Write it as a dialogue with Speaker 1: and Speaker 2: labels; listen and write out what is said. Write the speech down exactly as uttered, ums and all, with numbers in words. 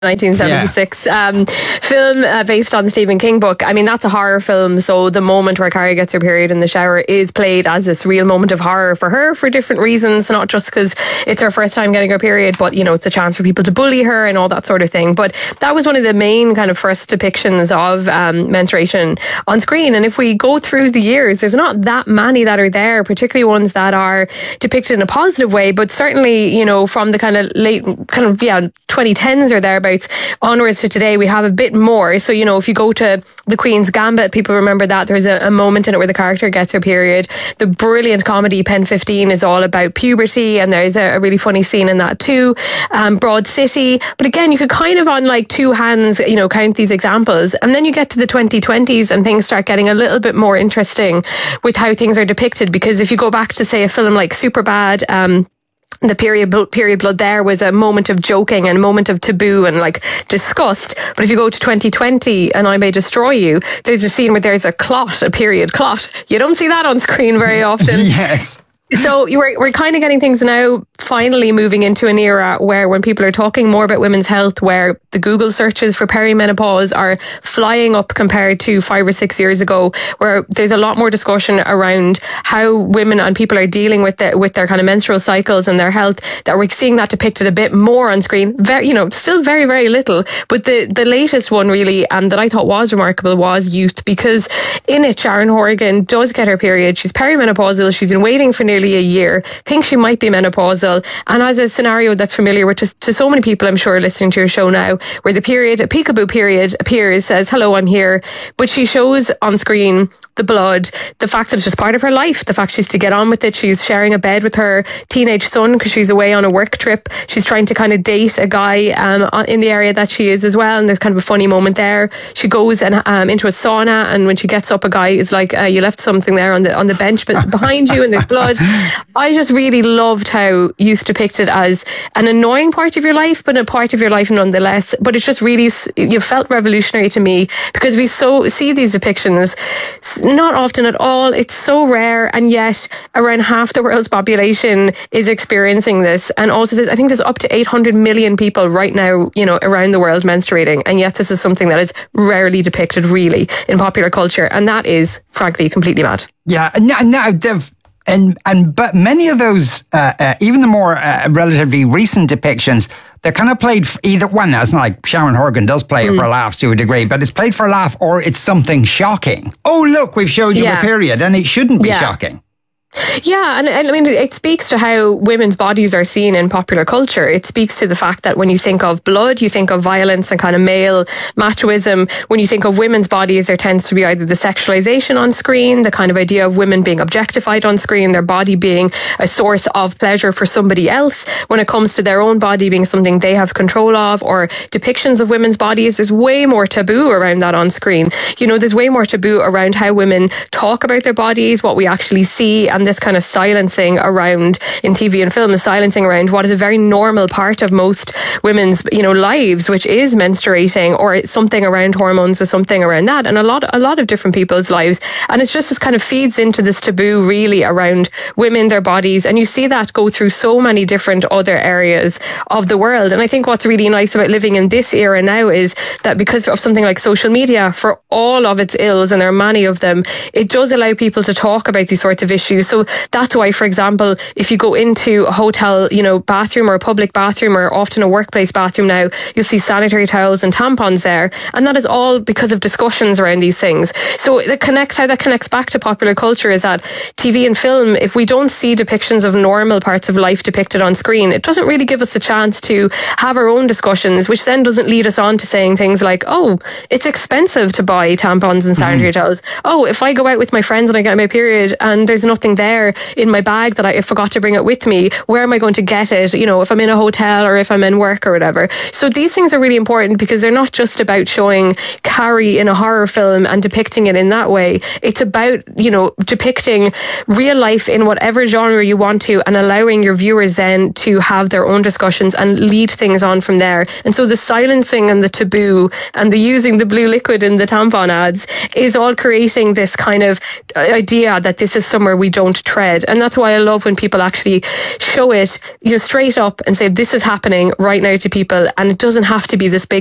Speaker 1: nineteen seventy-six yeah. um, film uh, based on the Stephen King book. I mean, that's a horror film, so the moment where Carrie gets her period in the shower is played as this real moment of horror for her for different reasons, not just because it's her first time getting her period, but, you know, it's a chance for people to bully her and all that sort of thing. But that was one of the main kind of first depictions of um, menstruation on screen. And if we go through the years, there's not that many that are there, particularly ones that are depicted in a positive way, but certainly, you know, from the kind of late, kind of, yeah, twenty tens or thereabouts onwards to today, we have a bit more. So, you know, if you go to The Queen's Gambit, people remember that there's a, a moment in it where the character gets her period. The brilliant comedy Pen fifteen is all about puberty, and there's a, a really funny scene in that too. Um, Broad City. But again, you could kind of on like two hands, you know, count these examples. And then you get to the twenty twenties and things start getting a little bit more interesting with how things are depicted. Because if you go back to, say, a film like Superbad, um, the period period blood there was a moment of joking and a moment of taboo and like disgust. But if you go to twenty twenty and I May Destroy You, there's a scene where there's a clot, a period clot. You don't see that on screen very often.
Speaker 2: Yes.
Speaker 1: So we're, we're kind of getting things now finally moving into an era where when people are talking more about women's health, where the Google searches for perimenopause are flying up compared to five or six years ago, where there's a lot more discussion around how women and people are dealing with the, with their kind of menstrual cycles and their health, that we're seeing that depicted a bit more on screen. Very, you know, still very, very little. But the, the latest one really, and that I thought was remarkable, was Youth, because in it, Sharon Horgan does get her period. She's perimenopausal. She's been waiting for nearly a year, thinks she might be menopausal, and as a scenario that's familiar with to, to so many people, I'm sure, listening to your show now, where the period, a peekaboo period, appears, says, hello, I'm here, but she shows on screen the blood, the fact that it's just part of her life, the fact she's to get on with it. She's sharing a bed with her teenage son because she's away on a work trip. She's trying to kind of date a guy um, in the area that she is as well, and there's kind of a funny moment there. She goes and um, into a sauna, and when she gets up, a guy is like, uh, you left something there on the on the bench but behind you, and there's blood. I just really loved how Youth depicted as an annoying part of your life, but a part of your life nonetheless. But it's just really, you felt revolutionary to me, because we so see these depictions not often at all. It's so rare, and yet around half the world's population is experiencing this. And also, I think there's up to eight hundred million people right now, you know, around the world menstruating, and yet this is something that is rarely depicted really in popular culture, and that is frankly completely mad.
Speaker 2: Yeah, now, now they've And and but many of those, uh, uh, even the more uh, relatively recent depictions, they're kind of played for either one. It's not like Sharon Horgan does play mm. it for laughs to a degree, but it's played for a laugh, or it's something shocking. Oh, look, we've showed you yeah. a period, and it shouldn't be yeah. shocking.
Speaker 1: Yeah, and, and I mean, it speaks to how women's bodies are seen in popular culture. It speaks to the fact that when you think of blood, you think of violence and kind of male machoism. When you think of women's bodies, there tends to be either the sexualization on screen, the kind of idea of women being objectified on screen, their body being a source of pleasure for somebody else. When it comes to their own body being something they have control of, or depictions of women's bodies, there's way more taboo around that on screen. You know, there's way more taboo around how women talk about their bodies, what we actually see, and this kind of silencing around in T V and film, the silencing around what is a very normal part of most women's, you know, lives, which is menstruating, or something around hormones or something around that, and a lot, a lot of different people's lives. And it's just, this kind of feeds into this taboo really around women, their bodies, and you see that go through so many different other areas of the world. And I think what's really nice about living in this era now is that because of something like social media, for all of its ills, and there are many of them, it does allow people to talk about these sorts of issues. So that's why, for example, if you go into a hotel, you know, bathroom or a public bathroom, or often a workplace bathroom now, you'll see sanitary towels and tampons there. And that is all because of discussions around these things. So it connects, how that connects back to popular culture is that T V and film, if we don't see depictions of normal parts of life depicted on screen, it doesn't really give us a chance to have our own discussions, which then doesn't lead us on to saying things like, oh, it's expensive to buy tampons and sanitary mm-hmm. towels. Oh, if I go out with my friends and I get my period and there's nothing there in my bag that I forgot to bring it with me, where am I going to get it? You know, if I'm in a hotel or if I'm in work or whatever. So these things are really important, because they're not just about showing Carrie in a horror film and depicting it in that way. It's about, you know, depicting real life in whatever genre you want to, and allowing your viewers then to have their own discussions and lead things on from there. And so the silencing and the taboo and the using the blue liquid in the tampon ads is all creating this kind of idea that this is somewhere we don't don't tread. And that's why I love when people actually show it, you know, straight up and say, this is happening right now to people. And it doesn't have to be this big